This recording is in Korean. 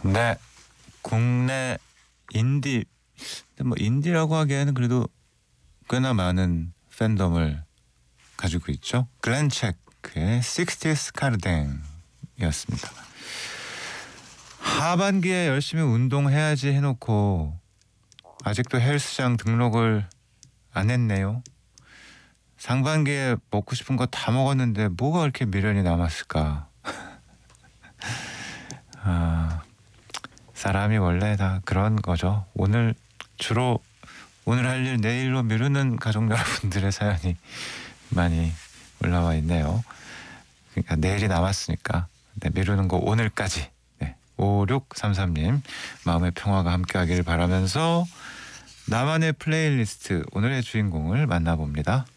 네, 국내 인디, 근데 뭐 인디라고 하기에는 그래도 꽤나 많은 팬덤을 가지고 있죠. 글렌 체크의 60s 카르댕이었습니다. 하반기에 열심히 운동해야지 해놓고 아직도 헬스장 등록을 안 했네요. 상반기에 먹고 싶은 거 다 먹었는데 뭐가 그렇게 미련이 남았을까. 사람이 원래 다 그런 거죠. 주로 오늘 할 일 내일로 미루는 가족 여러분들의 사연이 많이 올라와 있네요. 그러니까 내일이 남았으니까 미루는 거 오늘까지. 5633님 마음의 평화가 함께하길 바라면서 나만의 플레이리스트 오늘의 주인공을 만나봅니다.